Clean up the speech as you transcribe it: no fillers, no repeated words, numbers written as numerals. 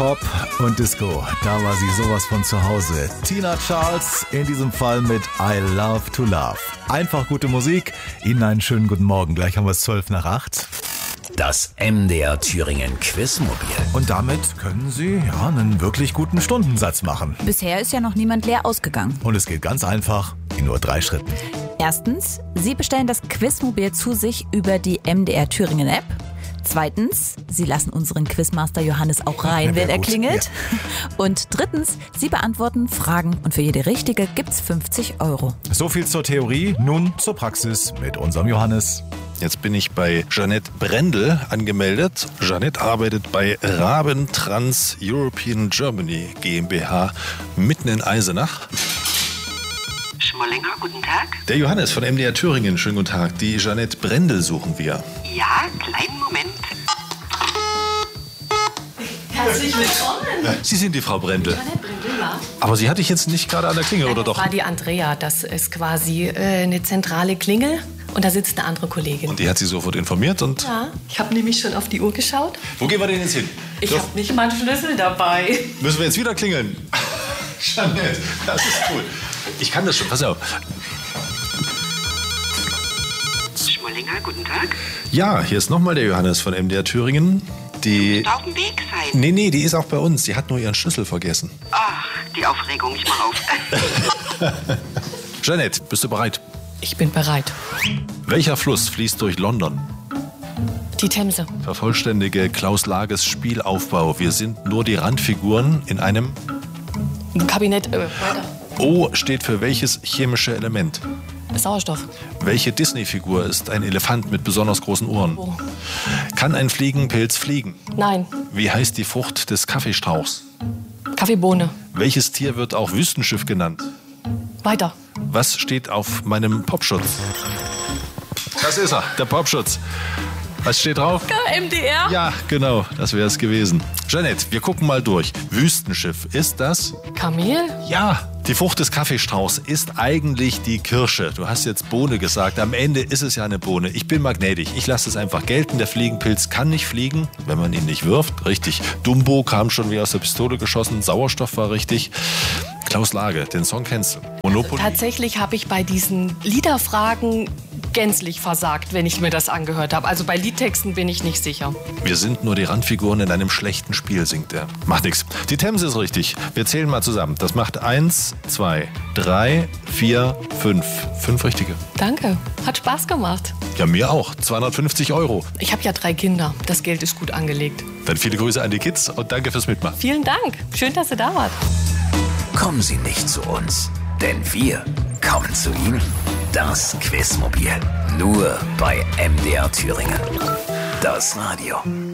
Pop und Disco. Da war sie sowas von zu Hause. Tina Charles, in diesem Fall mit I Love to Love. Einfach gute Musik. Ihnen einen schönen guten Morgen. Gleich haben wir es 7:55. Das MDR Thüringen Quizmobil. Und damit können Sie einen wirklich guten Stundensatz machen. Bisher ist ja noch niemand leer ausgegangen. Und es geht ganz einfach in nur 3 Schritten. Erstens, Sie bestellen das Quizmobil zu sich über die MDR Thüringen App. Zweitens, Sie lassen unseren Quizmaster Johannes auch rein, wenn er klingelt. Ja. Und drittens, Sie beantworten Fragen und für jede richtige gibt's 50 €. So viel zur Theorie, nun zur Praxis mit unserem Johannes. Jetzt bin ich bei Jeanette Brendel angemeldet. Jeanette arbeitet bei Raben Trans European Germany GmbH mitten in Eisenach. Schmollinger, guten Tag. Der Johannes von MDR Thüringen, schönen guten Tag. Die Jeanette Brendel suchen wir. Ja, kleinen Moment. Herzlich willkommen. Sie sind die Frau Brendel. Jeanette Brendel, ja. Aber sie hatte ich jetzt nicht gerade an der Klingel, oder doch? Das war die Andrea. Das ist quasi eine zentrale Klingel. Und da sitzt eine andere Kollegin. Und die hat sie sofort informiert und... Ja, ich habe nämlich schon auf die Uhr geschaut. Wo gehen wir denn jetzt hin? Ich habe nicht mal einen Schlüssel dabei. Müssen wir jetzt wieder klingeln? Jeanette, das ist cool. Ich kann das schon, pass auf. Schmollinger, guten Tag. Ja, hier ist nochmal der Johannes von MDR Thüringen. Die... Müsst auf dem Weg sein. Nee, die ist auch bei uns. Sie hat nur ihren Schlüssel vergessen. Ach, die Aufregung, ich mach auf. Jeanette, bist du bereit? Ich bin bereit. Welcher Fluss fließt durch London? Die Themse. Vervollständige Klaus Lages Spielaufbau. Wir sind nur die Randfiguren in einem... Kabinett, weiter. O steht für welches chemische Element? Sauerstoff. Welche Disney-Figur ist ein Elefant mit besonders großen Ohren? Oh. Kann ein Fliegenpilz fliegen? Nein. Wie heißt die Frucht des Kaffeestrauchs? Kaffeebohne. Welches Tier wird auch Wüstenschiff genannt? Weiter. Was steht auf meinem Popschutz? Das ist er, der Popschutz. Was steht drauf? MDR. Ja, genau, das wäre es gewesen. Jeanette, wir gucken mal durch. Wüstenschiff, ist das? Kamel? Ja, die Frucht des Kaffeestrauchs ist eigentlich die Kirsche. Du hast jetzt Bohne gesagt. Am Ende ist es ja eine Bohne. Ich bin mal gnädig. Ich lasse es einfach gelten. Der Fliegenpilz kann nicht fliegen, wenn man ihn nicht wirft. Richtig. Dumbo kam schon wie aus der Pistole geschossen. Sauerstoff war richtig. Klaus Lage, den Song kennst du. Monopoly. Tatsächlich habe ich bei diesen Liederfragen gänzlich versagt, wenn ich mir das angehört habe. Also bei Liedtexten bin ich nicht sicher. Wir sind nur die Randfiguren in einem schlechten Spiel, singt er. Macht nichts. Die Themse ist richtig. Wir zählen mal zusammen. Das macht 1, 2, 3, 4, 5. 5 richtige. Danke. Hat Spaß gemacht. Ja, mir auch. 250 €. Ich habe ja 3 Kinder. Das Geld ist gut angelegt. Dann viele Grüße an die Kids und danke fürs Mitmachen. Vielen Dank. Schön, dass ihr da wart. Kommen Sie nicht zu uns, denn wir kommen zu Ihnen. Das Quizmobil. Nur bei MDR Thüringen. Das Radio.